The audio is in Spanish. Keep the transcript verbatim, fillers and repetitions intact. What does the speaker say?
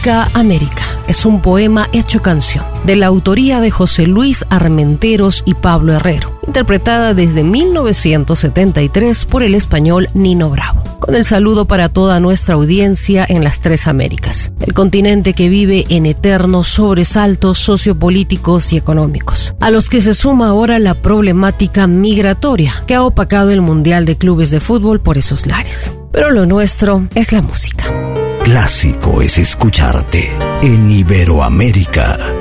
Música América es un poema hecho canción, de la autoría de José Luis Armenteros y Pablo Herrero, interpretada desde mil novecientos setenta y tres por el español Nino Bravo. Con el saludo para toda nuestra audiencia en las tres Américas, el continente que vive en eternos sobresaltos sociopolíticos y económicos, a los que se suma ahora la problemática migratoria que ha opacado el Mundial de Clubes de Fútbol por esos lares. Pero lo nuestro es la música. Clásico es escucharte en Iberoamérica.